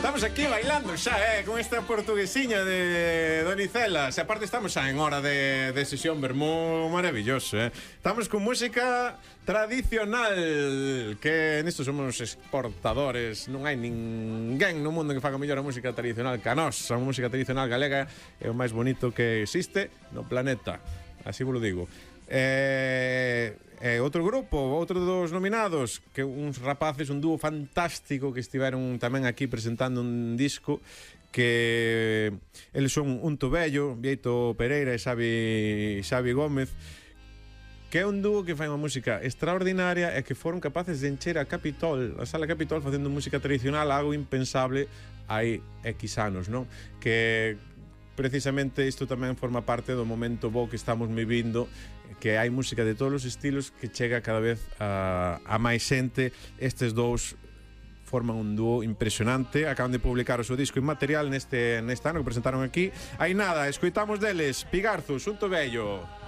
Estamos aquí bailando xa, con esta portuguesiña de Donicelas. E aparte estamos xa en hora de sesión vermú maravilloso, Estamos con música tradicional, que nisto somos exportadores. Non hai ninguén no mundo que faga mellor a música tradicional que a nós. A música tradicional galega é o máis bonito que existe no planeta. Así vos lo digo. Outro grupo, outro dos nominados, que uns rapaces, un dúo fantástico que estiveron tamén aquí presentando un disco, que eles son Un Tobello, Vieito Pereira e Xavi Gómez, que é un dúo que fai unha música extraordinaria e que foron capaces de encher a Capitol, a Sala Capitol, facendo música tradicional, algo impensable hai X anos, non? Que precisamente isto tamén forma parte do momento bo que estamos vivindo, que hai música de todos os estilos que chega cada vez a máis xente. Estes dous forman un dúo impresionante, acaban de publicar o seu disco Inmaterial neste ano que presentaron aquí. Hai nada, escoitamos deles Pigarzos, Un Tobello.